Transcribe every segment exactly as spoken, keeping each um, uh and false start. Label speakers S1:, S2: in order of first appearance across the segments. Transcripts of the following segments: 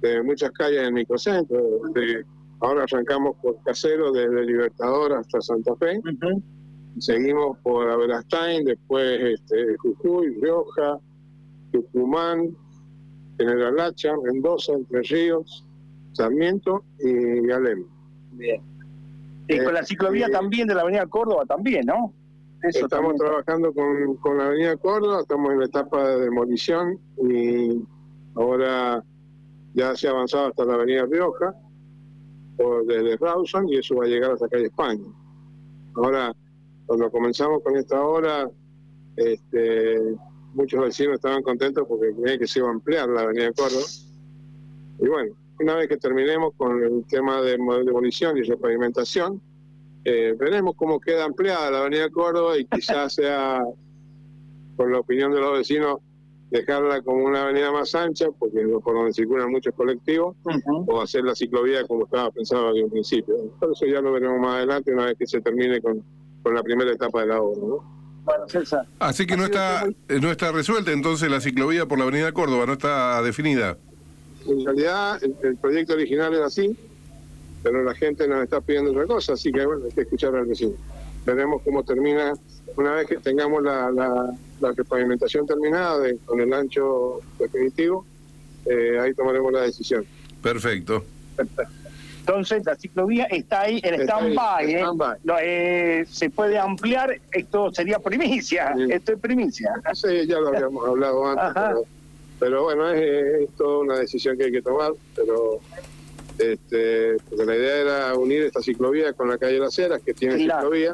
S1: este, muchas calles en el microcentro. Este, ahora arrancamos por Caseros, desde Libertador hasta Santa Fe. Uh-huh. Seguimos por Aberastain, después este, Jujuy, Rioja, Tucumán, General Hacha, Mendoza, Entre Ríos, Sarmiento y Alem.
S2: Bien. Y eh, con la ciclovía eh, también de la Avenida Córdoba también, ¿no?
S1: Eso estamos también. trabajando con, con la Avenida Córdoba, estamos en la etapa de demolición y ahora ya se ha avanzado hasta la Avenida Rioja, por desde Rawson, y eso va a llegar hasta calle España. Ahora, cuando comenzamos con esta obra, este, muchos vecinos estaban contentos porque creían que se iba a ampliar la Avenida Córdoba. Y bueno, una vez que terminemos con el tema de demolición y repavimentación, eh, veremos cómo queda ampliada la Avenida Córdoba y quizás sea, por la opinión de los vecinos, dejarla como una avenida más ancha, porque es por donde circulan muchos colectivos, uh-huh. o hacer la ciclovía como estaba pensado en un principio. Por eso ya lo veremos más adelante, una vez que se termine con, con la primera etapa de la obra, ¿no?
S2: Bueno, César.
S3: Así que no está, muy... no está resuelta entonces la ciclovía por la avenida Córdoba, no está definida.
S1: En realidad el, el proyecto original era así, pero la gente nos está pidiendo otra cosa, así que bueno, hay que escuchar al vecino. Veremos cómo termina, una vez que tengamos la, la, la repavimentación terminada de, con el ancho definitivo, eh, ahí tomaremos la decisión.
S3: Perfecto.
S2: Perfecto. Entonces la ciclovía está ahí en stand-by, ¿eh? Stand eh, se puede ampliar, esto sería primicia, sí. Esto es primicia.
S1: Sí, ya lo habíamos hablado antes, pero, pero bueno, es, es toda una decisión que hay que tomar, pero este, porque la idea era unir esta ciclovía con la calle Las Heras, que tiene claro. ciclovía,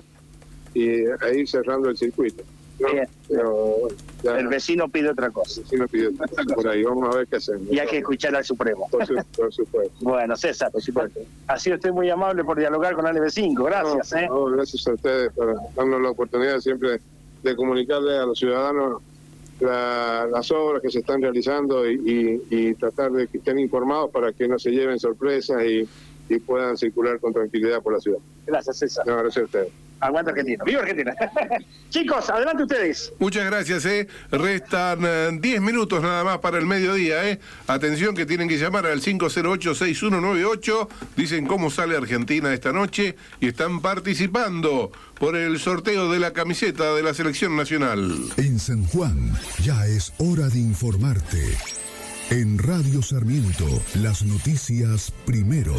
S1: y ahí cerrando el circuito, ¿no? Pero, bueno, ya,
S2: el vecino pide otra cosa.
S1: El vecino pide otra cosa por ahí, vamos a ver qué hacemos.
S2: Y hay que escuchar al Supremo.
S1: Por, su, por supuesto.
S2: Bueno, César, por supuesto. Ha sido usted muy amable por dialogar con L B cinco, gracias.
S1: No,
S2: ¿eh?
S1: no, gracias a ustedes por darnos la oportunidad siempre de comunicarle a los ciudadanos la, las obras que se están realizando y, y, y tratar de que estén informados para que no se lleven sorpresas y, y puedan circular con tranquilidad por la ciudad.
S2: Gracias, César.
S1: No, gracias a ustedes.
S2: Aguanta Argentina. ¡Viva Argentina! Chicos, adelante ustedes.
S3: Muchas gracias, ¿eh? Restan diez eh, minutos nada más para el mediodía, ¿eh? Atención que tienen que llamar al cinco cero ocho, seis uno nueve ocho. Dicen cómo sale Argentina esta noche y están participando por el sorteo de la camiseta de la selección nacional.
S4: En San Juan ya es hora de informarte. En Radio Sarmiento, las noticias primero.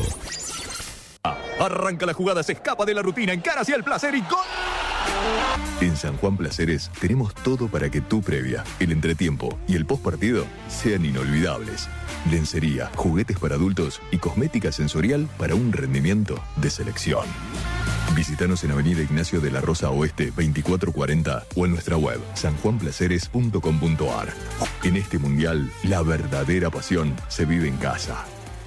S5: Arranca la jugada, se escapa de la rutina, encara hacia el placer y ¡gol! En San Juan Placeres tenemos todo para que tu previa, el entretiempo y el postpartido sean inolvidables. Lencería, juguetes para adultos y cosmética sensorial para un rendimiento de selección. Visítanos en Avenida Ignacio de la Rosa Oeste veinticuatro cuarenta o en nuestra web san juan placeres punto com punto a r. En este mundial, la verdadera pasión se vive en casa.